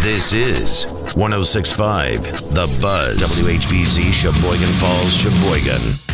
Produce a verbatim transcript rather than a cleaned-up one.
This is one oh six point five The Buzz. W H B Z, Sheboygan Falls, Sheboygan.